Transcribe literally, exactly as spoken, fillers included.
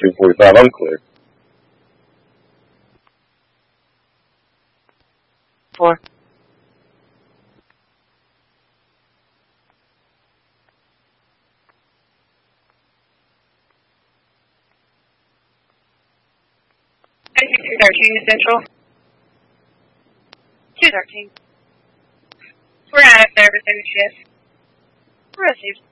two forty-five, I'm clear. Four. two thirteen Central. two thirteen. We're out of service in the shift. Received.